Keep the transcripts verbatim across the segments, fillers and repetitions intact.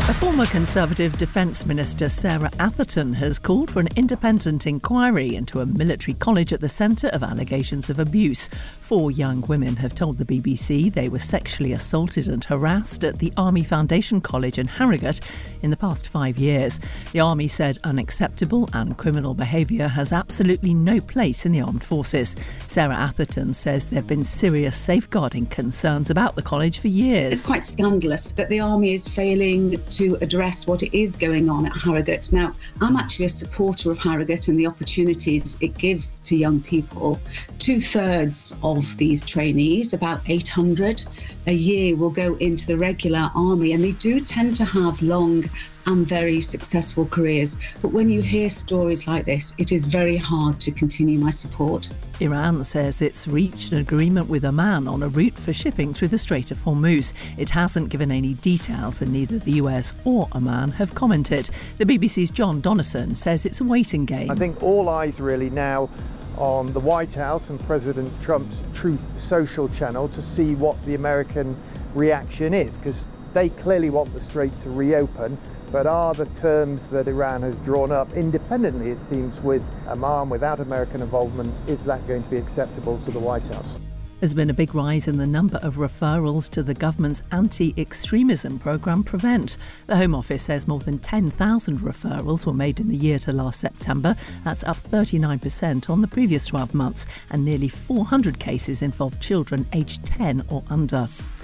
A former Conservative Defence Minister, Sarah Atherton, has called for an independent inquiry into a military college at the centre of allegations of abuse. Four young women have told the B B C they were sexually assaulted and harassed at the Army Foundation College in Harrogate in the past five years. The Army said unacceptable and criminal behaviour has absolutely no place in the armed forces. Sarah Atherton says there have been serious safeguarding concerns about the college for years. It's quite scandalous that the Army is failing to to address what is going on at Harrogate. Now, I'm actually a supporter of Harrogate and the opportunities it gives to young people. Two-thirds of these trainees, about eight hundred a year, will go into the regular army, and they do tend to have long and very successful careers. But when you hear stories like this, it is very hard to continue my support. Iran says it's reached an agreement with Oman on a route for shipping through the Strait of Hormuz. It hasn't given any details, and neither the U S or Oman have commented. The B B C's John Donnison says it's a waiting game. I think all eyes really now on the White House and President Trump's Truth Social channel to see what the American reaction is, because they clearly want the strait to reopen, but are the terms that Iran has drawn up independently, it seems, with Oman, without American involvement, is that going to be acceptable to the White House? There's been a big rise in the number of referrals to the government's anti-extremism programme Prevent. The Home Office says more than ten thousand referrals were made in the year to last September. That's up thirty-nine percent on the previous twelve months, and nearly four hundred cases involved children aged ten or under.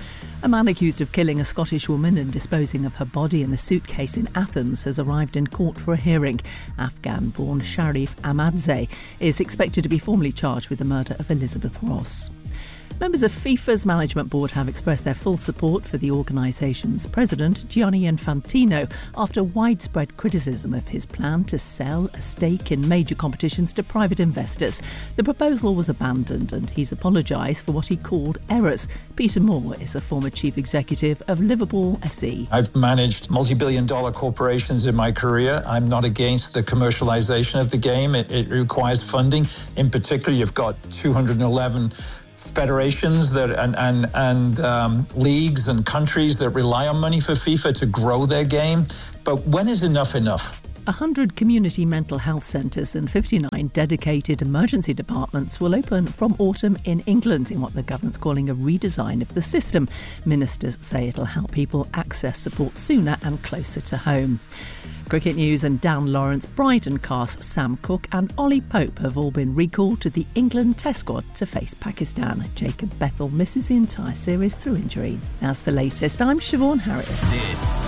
A man accused of killing a Scottish woman and disposing of her body in a suitcase in Athens has arrived in court for a hearing. Afghan-born Sharif Ahmadzai is expected to be formally charged with the murder of Elizabeth Ross. Members of FIFA's management board have expressed their full support for the organisation's president, Gianni Infantino, after widespread criticism of his plan to sell a stake in major competitions to private investors. The proposal was abandoned, and he's apologised for what he called errors. Peter Moore is a former chief executive of Liverpool F C. I've managed multi-billion dollar corporations in my career. I'm not against the commercialisation of the game. It, it requires funding. In particular, you've got two hundred eleven federations that and and and um, leagues and countries that rely on money for FIFA to grow their game. But when is enough enough? one hundred community mental health centres and fifty-nine dedicated emergency departments will open from autumn in England in what the government's calling a redesign of the system. Ministers say it'll help people access support sooner and closer to home. Cricket news, and Dan Lawrence, Brighton cast Sam Cook and Ollie Pope have all been recalled to the England Test squad to face Pakistan. Jacob Bethell misses the entire series through injury. That's the latest. I'm Siobhan Harris. This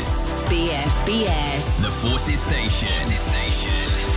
is B F B S, the Forces Station. Station.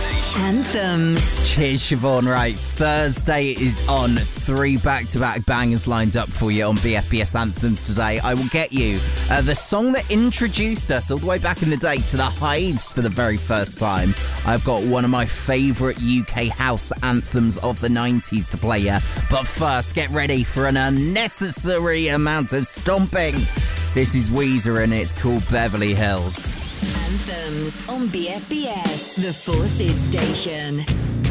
Anthems. Cheers, Siobhan. Right, Thursday is on. Three back-to-back bangers lined up for you on B F B S Anthems today. I will get you uh, the song that introduced us all the way back in the day to the Hives for the very first time. I've got one of my favourite U K house anthems of the nineties to play you. But first, get ready for an unnecessary amount of stomping. This is Weezer and it's called Beverly Hills. Anthems on B F B S, the Forces Station.